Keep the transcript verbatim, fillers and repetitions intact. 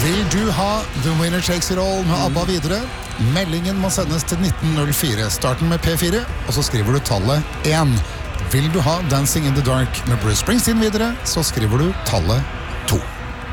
Vil du ha The Winner Takes It All med ABBA videre? Meldingen må sendes til nitten null fire. Starten med P fire, og så skriver du tallet én. Vil du ha Dancing in the Dark med Bruce Springsteen videre, så skriver du tallet to.